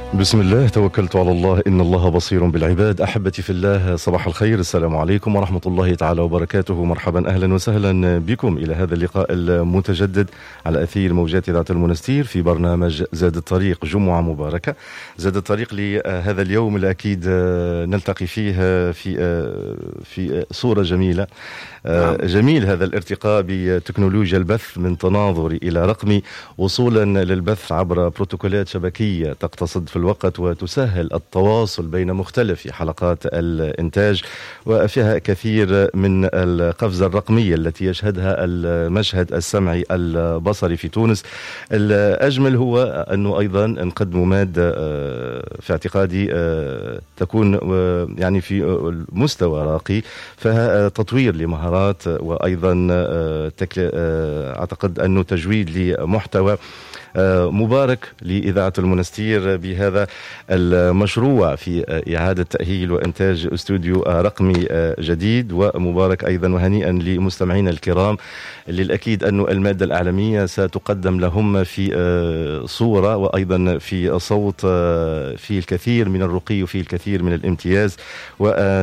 بسم الله توكلت على الله إن الله بصير بالعباد. أحبتي في الله، صباح الخير، السلام عليكم ورحمة الله تعالى وبركاته. مرحبا أهلا وسهلا بكم إلى هذا اللقاء المتجدد على أثير موجات إذاعة المنستير في برنامج زاد الطريق. جمعة مباركة. زاد الطريق لهذا اليوم الأكيد نلتقي فيه في صورة جميلة. جميل هذا الارتقاء بتكنولوجيا البث من تناظري إلى رقمي، وصولا للبث عبر بروتوكولات شبكية تقتصد في الوقت وتسهل التواصل بين مختلف حلقات الإنتاج، وفيها كثير من القفزة الرقمية التي يشهدها المشهد السمعي البصري في تونس. الأجمل هو أنه أيضا نقدم مادة في اعتقادي تكون يعني في مستوى راقي، فيها تطوير لمهارات وأيضا أعتقد أنه تجويد لمحتوى. مبارك لإذاعة المنستير بهذا المشروع في إعادة تأهيل وإنتاج استوديو رقمي جديد، ومبارك أيضا وهنيئا لمستمعينا الكرام اللي الأكيد أنه المادة الإعلامية ستقدم لهم في صورة وأيضا في صوت، في الكثير من الرقي وفي الكثير من الامتياز.